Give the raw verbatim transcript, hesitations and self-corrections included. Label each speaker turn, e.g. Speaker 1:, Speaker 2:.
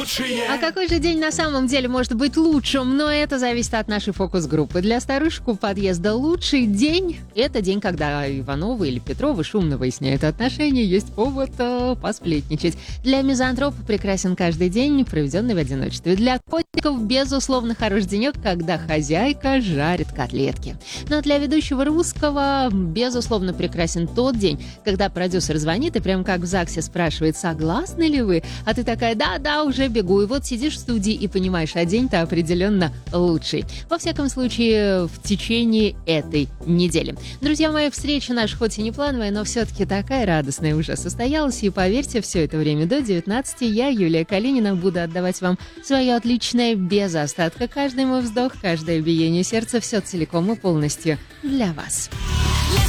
Speaker 1: лучшее.
Speaker 2: А какой же день на самом деле может быть лучшим? Но это зависит от нашей фокус-группы. Для старушек у подъезда лучший день – это день, когда Ивановы или Петровы шумно выясняют отношения, есть повод э, посплетничать. Для мизантропа прекрасен каждый день, проведенный в одиночестве. Для котиков, безусловно, хорош денек, когда хозяйка жарит котлетки. Но для ведущего русского, безусловно, прекрасен тот день, когда продюсер звонит и прям как в ЗАГСе спрашивает, согласны ли вы? А ты такая, да-да, уже бегу. И вот сидишь в студии и понимаешь, а день-то определенно лучший. Во всяком случае, в течение этой недели. Друзья мои, встреча наша хоть и не плановая, но все-таки такая радостная уже состоялась. И поверьте, все это время до девятнадцати я, Юлия Калинина, буду отдавать вам свое отличное без остатка. Каждый мой вздох, каждое биение сердца, все целиком и полностью для вас.